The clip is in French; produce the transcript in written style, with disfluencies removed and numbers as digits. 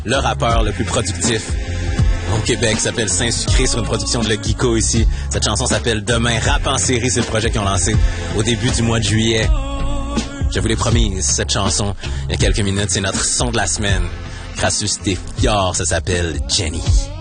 le rappeur le plus productif au Québec, s'appelle Saint-Sucré, sur une production de Le Geeko ici. Cette chanson s'appelle Demain. Rap en série, c'est le projet qu'ils ont lancé au début du mois de juillet. Je vous l'ai promis, cette chanson, il y a quelques minutes, c'est notre son de la semaine. Crassus des Fjords, ça s'appelle Jenny.